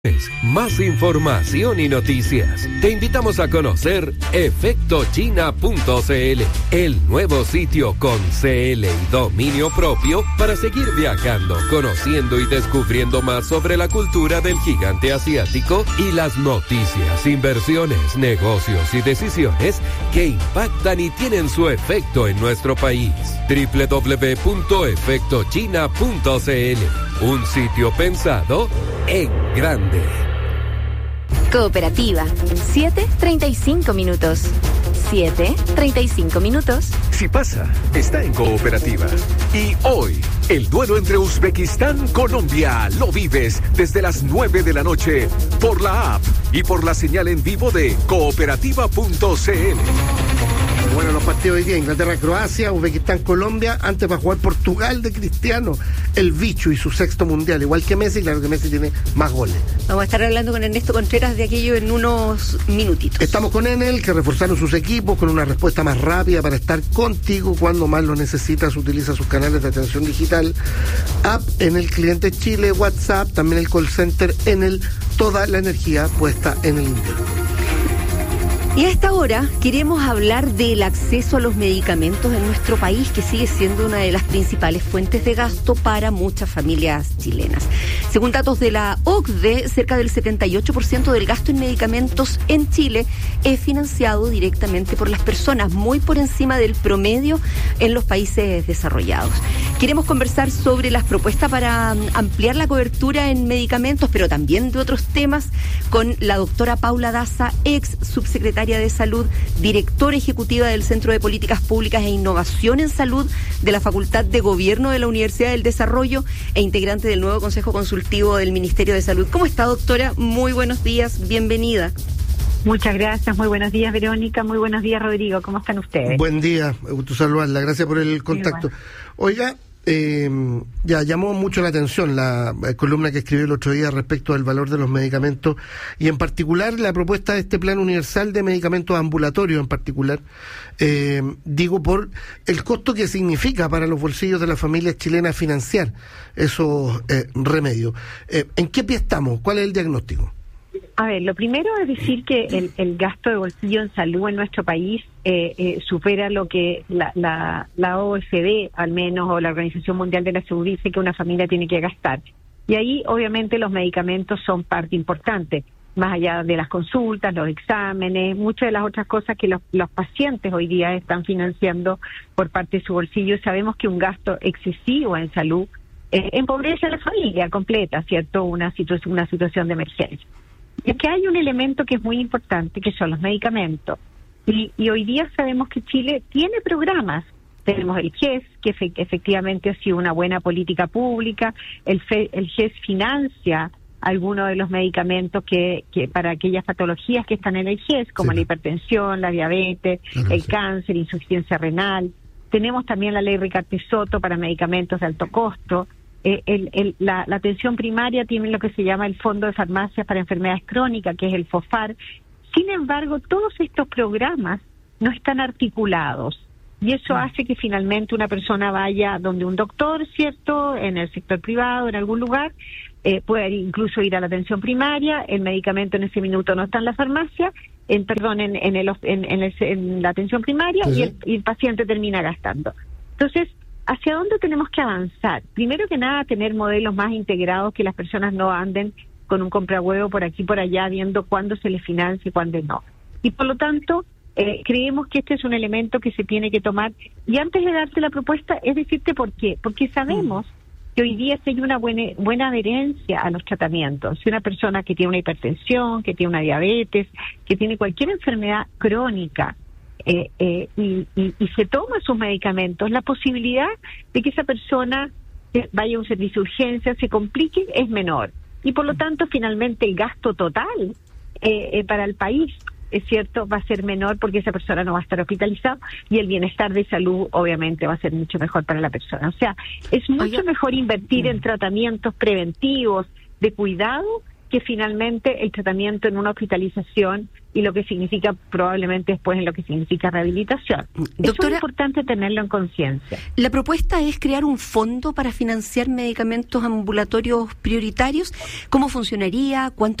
Más información y noticias. Te invitamos a conocer efectochina.cl, el nuevo sitio con CL y dominio propio para seguir viajando, conociendo y descubriendo más sobre la cultura del gigante asiático y las noticias, inversiones, negocios y decisiones que impactan y tienen su efecto en nuestro país. www.efectochina.cl, un sitio pensado en grande. Cooperativa, 7:35 minutos. 7:35 minutos. Si pasa, está en Cooperativa. Y hoy, el duelo entre Uzbekistán-Colombia lo vives desde las 9 de la noche por la app y por la señal en vivo de cooperativa.cl. Bueno, los partidos hoy día: Inglaterra-Croacia, Uzbekistán-Colombia. Antes va a jugar Portugal de Cristiano, el bicho, y su sexto mundial. Igual que Messi, claro que Messi tiene más goles. Vamos a estar hablando con Ernesto Contreras de aquello en unos minutitos. Estamos con Enel, que reforzaron sus equipos con una respuesta más rápida para estar contigo cuando más lo necesitas. Utiliza sus canales de atención digital, app Enel Cliente Chile, WhatsApp, también el call center Enel. Toda la energía puesta en el interior. Y a esta hora queremos hablar del acceso a los medicamentos en nuestro país, que sigue siendo una de las principales fuentes de gasto para muchas familias chilenas. Según datos de la OCDE, cerca del 78% del gasto en medicamentos en Chile es financiado directamente por las personas, muy por encima del promedio en los países desarrollados. Queremos conversar sobre las propuestas para ampliar la cobertura en medicamentos, pero también de otros temas, con la doctora Paula Daza, ex subsecretaria de Salud, directora ejecutiva del Centro de Políticas Públicas e Innovación en Salud de la Facultad de Gobierno de la Universidad del Desarrollo e integrante del nuevo Consejo Consultivo del Ministerio de Salud. ¿Cómo está, doctora? Muy buenos días, bienvenida. Muchas gracias, muy buenos días, Verónica, muy buenos días, Rodrigo, ¿cómo están ustedes? Buen día, me gusto saludarla, gracias por el contacto. Oiga, ya llamó mucho la atención la columna que escribió el otro día respecto al valor de los medicamentos, y en particular la propuesta de este plan universal de medicamentos ambulatorios en particular, digo, por el costo que significa para los bolsillos de las familias chilenas financiar esos remedios. ¿En qué pie estamos? ¿Cuál es el diagnóstico? A ver, lo primero es decir que el gasto de bolsillo en salud en nuestro país supera lo que la OECD, al menos, o la Organización Mundial de la Salud dice que una familia tiene que gastar. Y ahí, obviamente, los medicamentos son parte importante, más allá de las consultas, los exámenes, muchas de las otras cosas que los pacientes hoy día están financiando por parte de su bolsillo. Sabemos que un gasto excesivo en salud empobrece a la familia completa, ¿cierto? Una situación de emergencia. Es que hay un elemento que es muy importante, que son los medicamentos. Y hoy día sabemos que Chile tiene programas. Tenemos el GES, que efectivamente ha sido una buena política pública. El GES financia algunos de los medicamentos que para aquellas patologías que están en el GES, como la hipertensión, la diabetes, el cáncer, insuficiencia renal. Tenemos también la ley Ricardo Soto para medicamentos de alto costo. La atención primaria tiene lo que se llama el Fondo de Farmacias para Enfermedades Crónicas, que es el FOFAR. Sin embargo, todos estos programas no están articulados, y eso hace que finalmente una persona vaya donde un doctor, ¿cierto?, en el sector privado, en algún lugar, puede incluso ir a la atención primaria, el medicamento en ese minuto no está en la farmacia, en la atención primaria, y el paciente termina gastando. Entonces, ¿hacia dónde tenemos que avanzar? Primero que nada, tener modelos más integrados, que las personas no anden con un comprahuevo por aquí y por allá, viendo cuándo se les financia y cuándo no. Y por lo tanto, creemos que este es un elemento que se tiene que tomar. Y antes de darte la propuesta, es decirte por qué. Porque sabemos que hoy día hay una buena adherencia a los tratamientos. Si una persona que tiene una hipertensión, que tiene una diabetes, que tiene cualquier enfermedad crónica, y se toma sus medicamentos, la posibilidad de que esa persona vaya a un servicio de urgencia, se complique, es menor. Y por lo tanto, finalmente, el gasto total para el país, es cierto, va a ser menor, porque esa persona no va a estar hospitalizada, y el bienestar de salud, obviamente, va a ser mucho mejor para la persona. O sea, es mucho mejor invertir en tratamientos preventivos, de cuidado, que finalmente el tratamiento en una hospitalización y lo que significa probablemente después en lo que significa rehabilitación. Doctora, eso es importante tenerlo en conciencia. La propuesta es crear un fondo para financiar medicamentos ambulatorios prioritarios. ¿Cómo funcionaría? ¿Cuánto